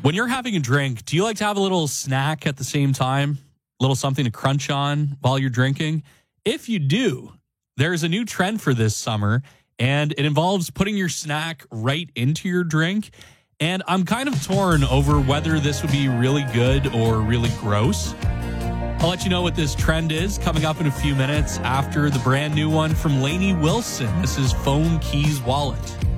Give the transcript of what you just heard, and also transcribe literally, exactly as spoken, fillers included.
When you're having a drink, do you like to have a little snack at the same time? A little something to crunch on while you're drinking? If you do, there's a new trend for this summer, and it involves putting your snack right into your drink. And I'm kind of torn over whether this would be really good or really gross. I'll let you know what this trend is coming up in a few minutes after the brand new one from Lainey Wilson. This is Phone Keys Wallet.